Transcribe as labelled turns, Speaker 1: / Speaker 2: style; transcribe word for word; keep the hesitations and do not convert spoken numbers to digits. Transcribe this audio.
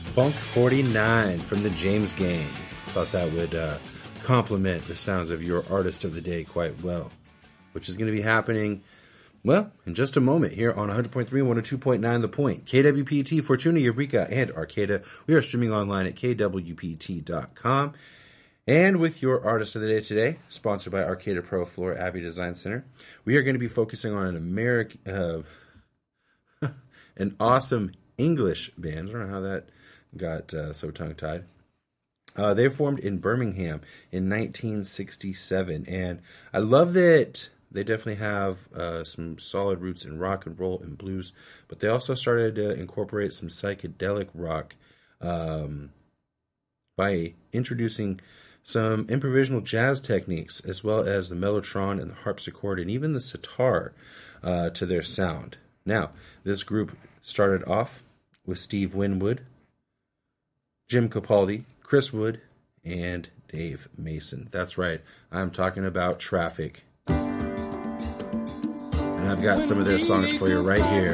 Speaker 1: Funk forty-nine from the James Gang. Thought that would uh, complement the sounds of your artist of the day quite well, which is going to be happening, well, in just a moment here on one hundred point three and one oh two point nine The Point. K W P T, Fortuna, Eureka, and Arcata. We are streaming online at K W P T dot com. And with your artist of the day today, sponsored by Arcata Pro Floor Abbey Design Center, we are going to be focusing on an American, uh, an awesome English band. I don't know how that got uh, so tongue-tied. Uh, they formed in Birmingham in nineteen sixty-seven, and I love that they definitely have uh, some solid roots in rock and roll and blues, but they also started to incorporate some psychedelic rock um, by introducing some improvisational jazz techniques, as well as the mellotron and the harpsichord and even the sitar uh, to their sound. Now, this group started off with Steve Winwood, Jim Capaldi, Chris Wood, and Dave Mason. That's right, I'm talking about Traffic. And I've got some of their songs for you right here.